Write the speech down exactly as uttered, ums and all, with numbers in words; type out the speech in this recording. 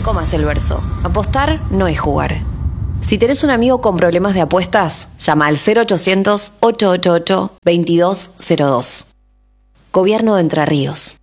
comas el verso. Apostar no es jugar. Si tenés un amigo con problemas de apuestas, llama al cero ochocientos, ochocientos ochenta y ocho, veintidós cero dos. Gobierno de Entre Ríos.